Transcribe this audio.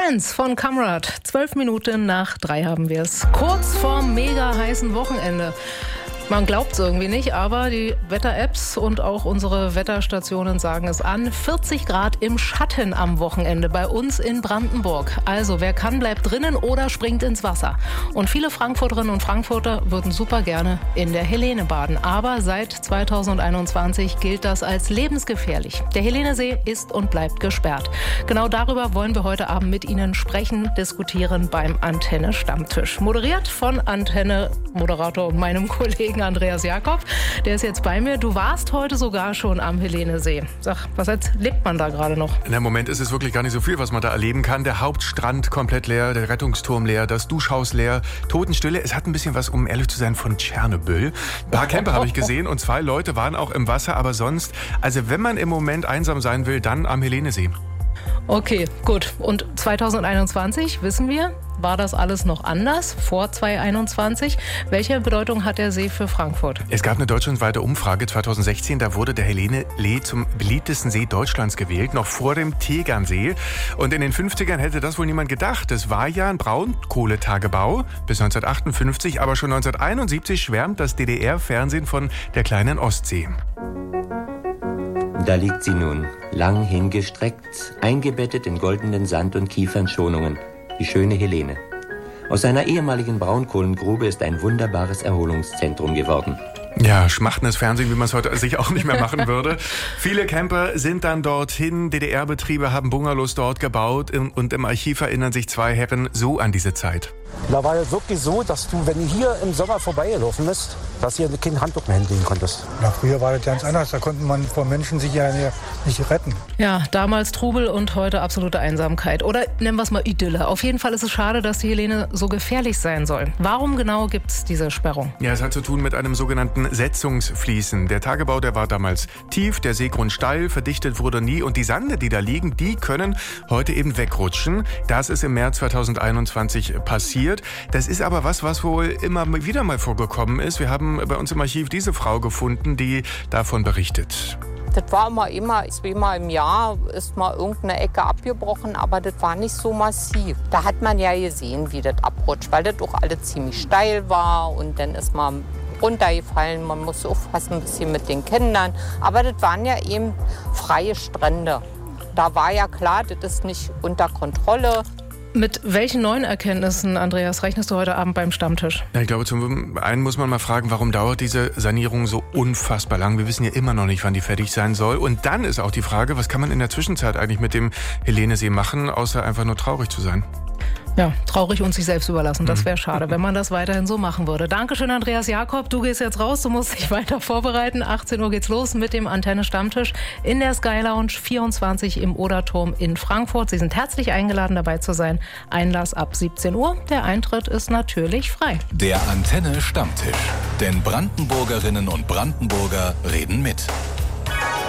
Dance von Kamrat. 12 Minuten nach 3 haben wir es. Kurz vorm mega heißen Wochenende. Man glaubt es irgendwie nicht, aber die Wetter-Apps und auch unsere Wetterstationen sagen es an. 40 Grad im Schatten am Wochenende bei uns in Brandenburg. Also wer kann, bleibt drinnen oder springt ins Wasser. Und viele Frankfurterinnen und Frankfurter würden super gerne in der Helene baden. Aber seit 2021 gilt das als lebensgefährlich. Der Helenesee ist und bleibt gesperrt. Genau darüber wollen wir heute Abend mit Ihnen sprechen, diskutieren beim Antenne-Stammtisch. Moderiert von Antenne-Moderator und meinem Kollegen Andreas Jakob. Der ist jetzt bei mir. Du warst heute sogar schon am Helenesee. Sag, was erlebt man da gerade noch? Im Moment ist es wirklich gar nicht so viel, was man da erleben kann. Der Hauptstrand komplett leer, der Rettungsturm leer, das Duschhaus leer, Totenstille. Es hat ein bisschen was, um ehrlich zu sein, von Tschernobyl. Ein paar Camper habe ich gesehen und 2 Leute waren auch im Wasser, aber sonst, also wenn man im Moment einsam sein will, dann am Helenesee. Okay, gut. Und 2021, wissen wir, war das alles noch anders vor 2021? Welche Bedeutung hat der See für Frankfurt? Es gab eine deutschlandweite Umfrage 2016, da wurde der Helene-See zum beliebtesten See Deutschlands gewählt, noch vor dem Tegernsee. Und in den 50ern hätte das wohl niemand gedacht. Es war ja ein Braunkohletagebau bis 1958, aber schon 1971 schwärmt das DDR-Fernsehen von der kleinen Ostsee. Da liegt sie nun, lang hingestreckt, eingebettet in goldenen Sand- und Kiefernschonungen, die schöne Helene. Aus einer ehemaligen Braunkohlengrube ist ein wunderbares Erholungszentrum geworden. Ja, schmachtendes Fernsehen, wie man es heute sich auch nicht mehr machen würde. Viele Camper sind dann dorthin, DDR-Betriebe haben Bungalows dort gebaut und im Archiv erinnern sich 2 Herren so an diese Zeit. Da war ja wirklich so, dass du, wenn du hier im Sommer vorbeigelaufen bist, dass hier kein Handtuch mehr hinlegen konntest. Ja, früher war das ganz anders, da konnte man vor Menschen sich ja nicht retten. Ja, damals Trubel und heute absolute Einsamkeit. Oder nennen wir es mal Idylle. Auf jeden Fall ist es schade, dass die Helene so gefährlich sein soll. Warum genau gibt es diese Sperrung? Ja, es hat zu tun mit einem sogenannten Setzungsfließen. Der Tagebau, der war damals tief, der Seegrund steil, verdichtet wurde nie und die Sande, die da liegen, die können heute eben wegrutschen. Das ist im März 2021 passiert. Das ist aber was wohl immer wieder mal vorgekommen ist. Wir haben bei uns im Archiv diese Frau gefunden, die davon berichtet. Das war immer 2-mal im Jahr ist mal irgendeine Ecke abgebrochen, aber das war nicht so massiv. Da hat man ja gesehen, wie das abrutscht, weil das auch alles ziemlich steil war und dann ist man runtergefallen. Man muss aufpassen ein bisschen mit den Kindern. Aber das waren ja eben freie Strände. Da war ja klar, das ist nicht unter Kontrolle. Mit welchen neuen Erkenntnissen, Andreas, rechnest du heute Abend beim Stammtisch? Ja, ich glaube, zum einen muss man mal fragen, warum dauert diese Sanierung so unfassbar lang? Wir wissen ja immer noch nicht, wann die fertig sein soll. Und dann ist auch die Frage, was kann man in der Zwischenzeit eigentlich mit dem Helenesee machen, außer einfach nur traurig zu sein? Ja, traurig und sich selbst überlassen. Das wäre schade, wenn man das weiterhin so machen würde. Dankeschön, Andreas Jakob. Du gehst jetzt raus, du musst dich weiter vorbereiten. 18 Uhr geht's los mit dem Antenne-Stammtisch in der Sky Lounge 24 im Oderturm in Frankfurt. Sie sind herzlich eingeladen, dabei zu sein. Einlass ab 17 Uhr. Der Eintritt ist natürlich frei. Der Antenne-Stammtisch. Denn Brandenburgerinnen und Brandenburger reden mit.